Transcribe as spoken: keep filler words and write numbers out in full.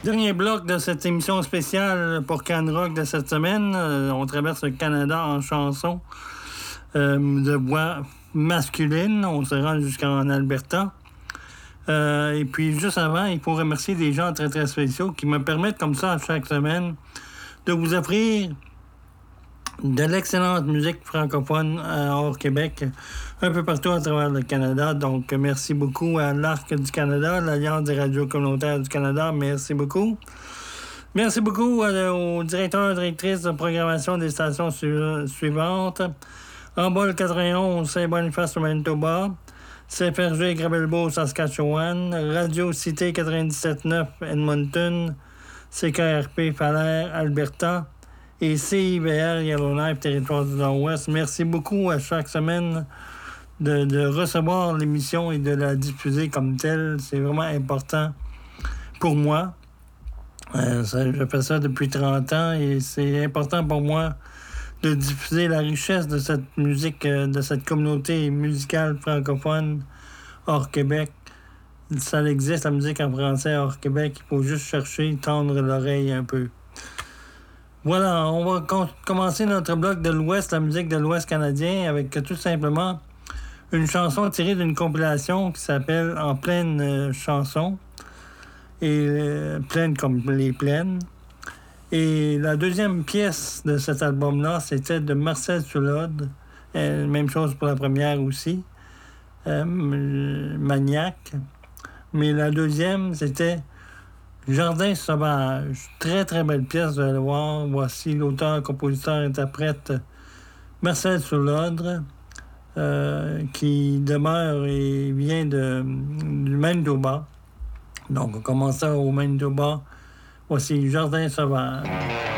Dernier bloc de cette émission spéciale pour Can Rock de cette semaine. Euh, on traverse le Canada en chansons euh, de voix masculine. On se rend jusqu'en Alberta. Euh, et puis, juste avant, il faut remercier des gens très, très spéciaux qui me permettent, comme ça, chaque semaine, de vous offrir de l'excellente musique francophone euh, hors Québec, un peu partout à travers le Canada. Donc, merci beaucoup à l'Arc du Canada, l'Alliance des radios communautaires du Canada. Merci beaucoup. Merci beaucoup euh, aux directeurs et directrices de programmation des stations su- suivantes. En bas, le quatre-vingt-onze, Saint-Boniface au Manitoba. C F R G Gravelbourg, Saskatchewan. Radio Cité quatre-vingt-dix-sept neuf, Edmonton. C K R P Falaire, Alberta. Et C I V R Yellowknife, Territoire du Nord-Ouest. Merci beaucoup à chaque semaine de, de recevoir l'émission et de la diffuser comme telle. C'est vraiment important pour moi. Euh, ça, je fais ça depuis trente ans et c'est important pour moi de diffuser la richesse de cette musique, euh, de cette communauté musicale francophone hors Québec. Ça existe, la musique en français hors Québec. Il faut juste chercher, tendre l'oreille un peu. Voilà, on va com- commencer notre bloc de l'Ouest, la musique de l'Ouest canadien, avec tout simplement une chanson tirée d'une compilation qui s'appelle En pleine euh, chanson, et euh, pleine comme les plaines. Et la deuxième pièce de cet album-là, c'était de Marcel Soulode, euh, même chose pour la première aussi, euh, Maniaque. Mais la deuxième, c'était Jardin sauvage. Très, très belle pièce, vous allez voir. Voici l'auteur, compositeur, interprète Marcel Soulodre, euh, qui demeure et vient de, du Manitoba. Donc, on commence au Manitoba. Voici Jardin sauvage.